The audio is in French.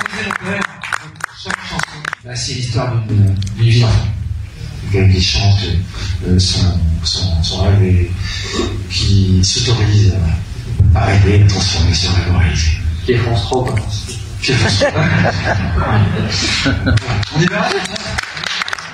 chaque chanson, bah, c'est l'histoire d'une vie d'enfant. Quelqu'un qui chante son rêve et qui s'autorise à rêver, à transformer son rêve en réalité. Qui est France 3, quoi. Qui est France 3. On y va.